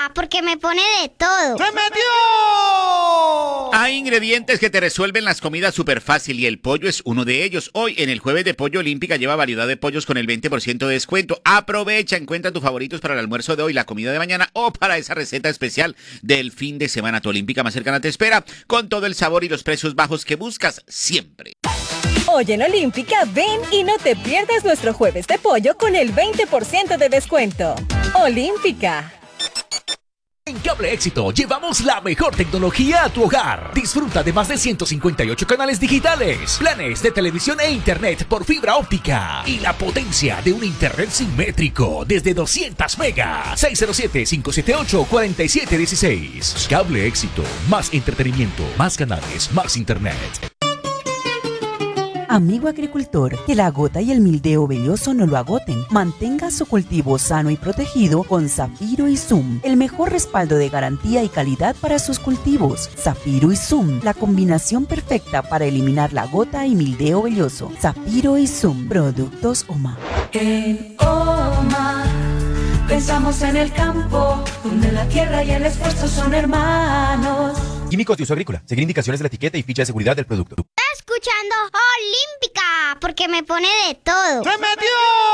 porque me pone de todo. ¡Se metió! Hay ingredientes que te resuelven las comidas súper fácil y el pollo es uno de ellos. Hoy en el jueves de Pollo Olímpica lleva variedad de pollos con el 20% de descuento. Aprovecha, encuentra tus favoritos para el almuerzo de hoy, la comida de mañana o para esa receta especial del fin de semana. Tu Olímpica más cercana te espera con todo el sabor y los precios bajos que buscas siempre. Hoy en Olímpica, ven y no te pierdas nuestro jueves de pollo con el 20% de descuento. Olímpica. En Cable Éxito llevamos la mejor tecnología a tu hogar. Disfruta de más de 158 canales digitales, planes de televisión e internet por fibra óptica y la potencia de un internet simétrico desde 200 megas. 607-578-4716. Cable Éxito. Más entretenimiento, más canales, más internet. Amigo agricultor, que la gota y el mildeo velloso no lo agoten. Mantenga su cultivo sano y protegido con Zafiro y Zoom, el mejor respaldo de garantía y calidad para sus cultivos. Zafiro y Zoom, la combinación perfecta para eliminar la gota y mildeo velloso. Zafiro y Zoom, productos OMA. En OMA pensamos en el campo, donde la tierra y el esfuerzo son hermanos. Químicos de uso agrícola. Seguir indicaciones de la etiqueta y ficha de seguridad del producto. Escuchando Olímpica, porque me pone de todo. ¡Se metió!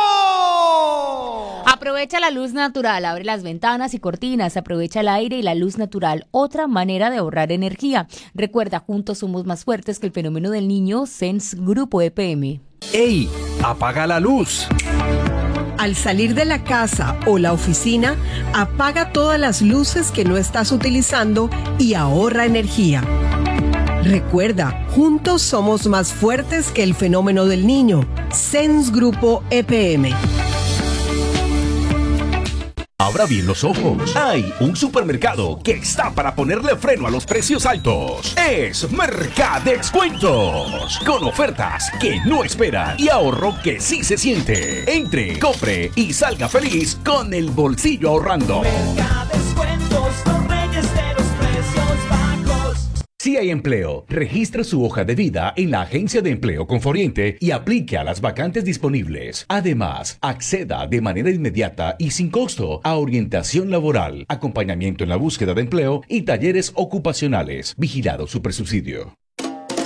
Aprovecha la luz natural, abre las ventanas y cortinas, aprovecha el aire y la luz natural, otra manera de ahorrar energía. Recuerda, juntos somos más fuertes que el fenómeno del niño. SENS Grupo EPM. ¡Ey! ¡Apaga la luz! Al salir de la casa o la oficina, apaga todas las luces que no estás utilizando y ahorra energía. Recuerda, juntos somos más fuertes que el fenómeno del niño. SENS Grupo EPM. Abra bien los ojos. Hay un supermercado que está para ponerle freno a los precios altos. Es Mercadexcuentos. Con ofertas que no esperan y ahorro que sí se siente. Entre, compre y salga feliz con el bolsillo ahorrando. Mercadexcuentos, los reyes de los precios bajos. Si hay empleo, registre su hoja de vida en la Agencia de Empleo Conforiente y aplique a las vacantes disponibles. Además, acceda de manera inmediata y sin costo a orientación laboral, acompañamiento en la búsqueda de empleo y talleres ocupacionales. Vigilado Supersubsidio.